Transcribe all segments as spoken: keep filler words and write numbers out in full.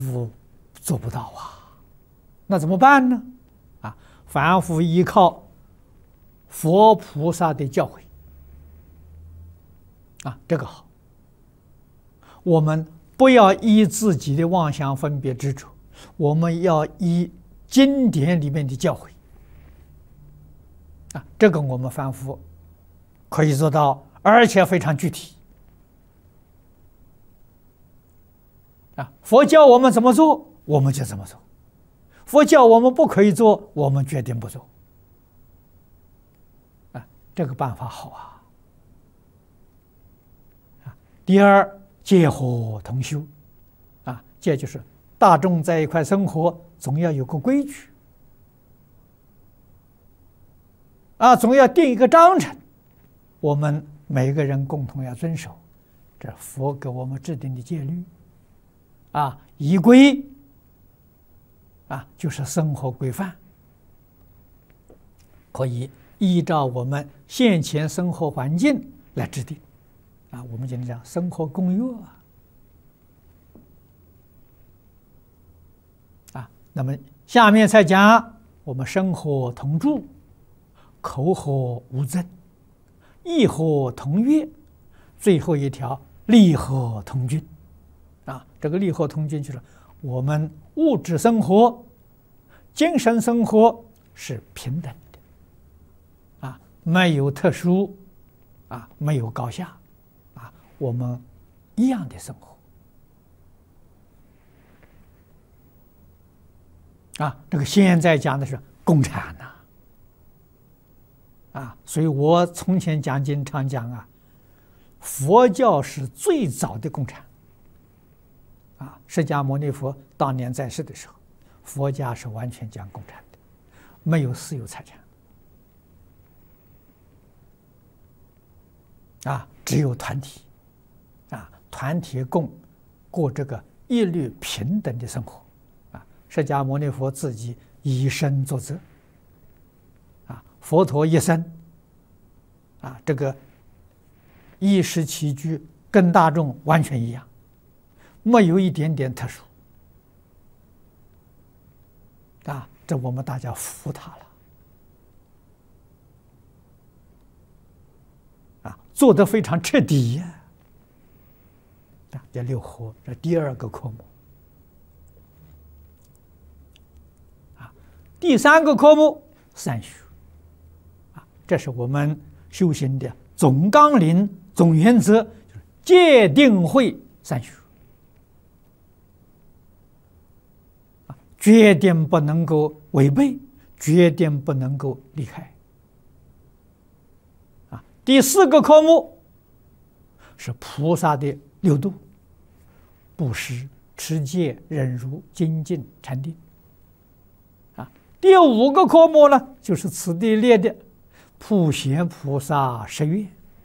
夫做不到啊，那怎么办呢？啊，凡夫依靠佛菩萨的教诲啊，这个好。我们不要依自己的妄想分别执着，我们要依经典里面的教诲啊，这个我们凡夫可以做到，而且非常具体啊。佛教我们怎么做，我们就怎么做；佛教我们不可以做，我们决定不做啊。这个办法好啊。啊，第二，戒和同修啊，戒就是大众在一块生活，总要有个规矩啊，总要定一个章程，我们每个人共同要遵守。这佛给我们制定的戒律啊，仪规啊，就是生活规范，可以依照我们现前生活环境来制定啊。我们今天讲生活公约啊，啊，那么下面才讲我们生活同住，口和无争，意和同悦，最后一条利和同均啊。这个利和同均就是我们物质生活、精神生活是平等的啊，没有特殊啊，没有高下啊，我们一样的生活啊。这个现在讲的是共产呐啊，所以我从前讲经常讲啊，佛教是最早的共产啊。释迦牟尼佛当年在世的时候，佛家是完全讲共产的，没有私有财产啊，只有团体啊，团体共过这个一律平等的生活啊。释迦牟尼佛自己以身作则啊，佛陀一生啊，这个衣食起居跟大众完全一样，没有一点点特殊啊，这我们大家服他了啊，做得非常彻底呀啊。这六和，这第二个科目啊。第三个科目三学啊，这是我们修行的总纲领、总原则，就是戒定慧三学啊，决定不能够违背，决定不能够离开啊。第四个科目是菩萨的六度：布施、持戒、忍辱、精进、禅定啊。第五个科目呢，就是此地列的普贤菩萨十愿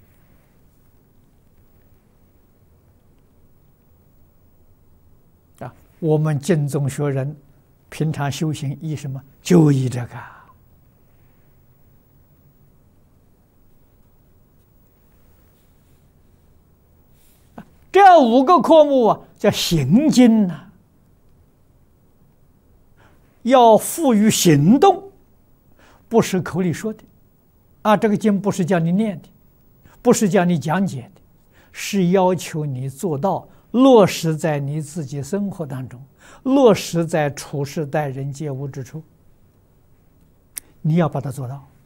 啊。我们净宗学人平常修行依什么？就依这个这五个科目啊，叫行经呐，要赋予行动，不是口里说的啊。这个经不是叫你念的，不是叫你讲解的，是要求你做到，落实在你自己生活当中，落实在处世待人接物之处，你要把它做到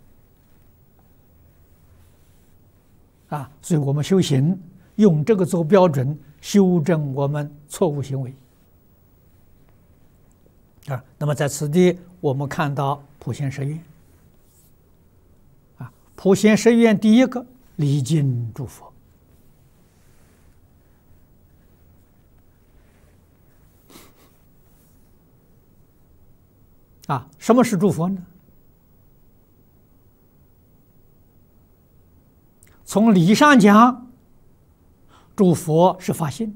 啊。所以我们修行用这个做标准，修正我们错误行为啊。那么在此地，我们看到普贤十愿啊。普贤十愿第一个，礼敬诸佛啊。什么是诸佛呢？从理上讲，诸佛是法性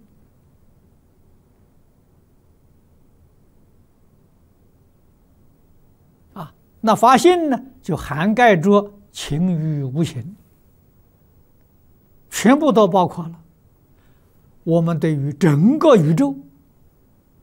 啊，那法性呢，就涵盖着情与无情，全部都包括了。我们对于整个宇宙